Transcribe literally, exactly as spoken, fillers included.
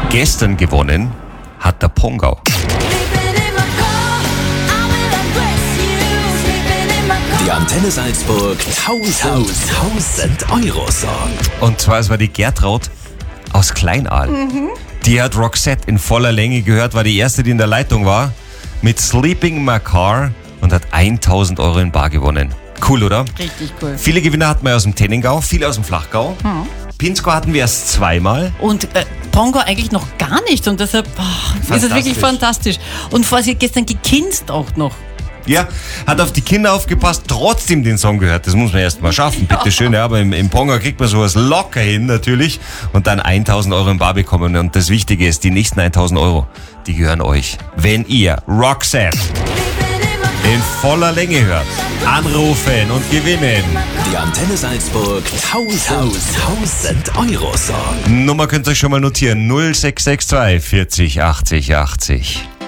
Gestern gewonnen hat der Pongau. Die Antenne Salzburg tausend Euro Song. Und zwar, es war die Gertraud aus Kleinaal. Mhm. Die hat Roxette in voller Länge gehört, war die erste, die in der Leitung war, mit Sleeping in My Car und hat tausend Euro in bar gewonnen. Cool, oder? Richtig cool. Viele Gewinner hatten wir aus dem Tenningau, viele aus dem Flachgau. Mhm. Pinzgau hatten wir erst zweimal. Und äh, Pongau eigentlich noch gar nicht. Und deshalb oh, ist es wirklich fantastisch. Und vor sie hat gestern gekinst auch noch. Ja, hat auf die Kinder aufgepasst, trotzdem den Song gehört. Das muss man erst mal schaffen, bitteschön. Ja, aber im, im Pongau kriegt man sowas locker hin natürlich und dann tausend Euro im bar bekommen. Und das Wichtige ist, die nächsten tausend Euro, die gehören euch. Wenn ihr Roxette in voller Länge hört, anrufen und gewinnen. Die Antenne Salzburg tausend Euro Song. Nummer könnt ihr euch schon mal notieren. null sechs sechs zwei vierzig achtzig achtzig.